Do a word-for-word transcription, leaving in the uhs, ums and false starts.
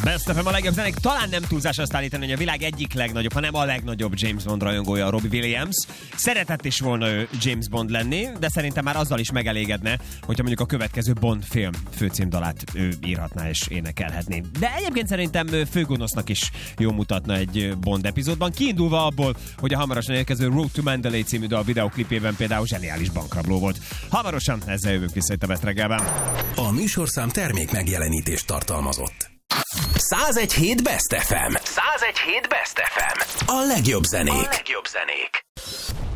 Best ef em a legjobb zenék. Talán nem túlzás azt állítani, hogy a világ egyik legnagyobb, ha nem a legnagyobb James Bond rajongója a Robbie Williams. Szeretett is volna ő James Bond lenni, de szerintem már azzal is megelégedne, hogyha mondjuk a következő Bond film főcímdalát ő írhatná és énekelhetné. De egyébként szerintem főgonosznak is jó mutatna egy Bond epizódban, kiindulva abból, hogy a hamarosan érkező Road to Mandalay című dal videóklipében például zseniális bankrabló volt. Hamarosan ezzel jövünk vissza itt a Best reggelben. A műsorszám termék megjelenítést tartalmazott. százegy hét Best ef em. százegy hét Best ef em. A legjobb zenék. A legjobb zenék.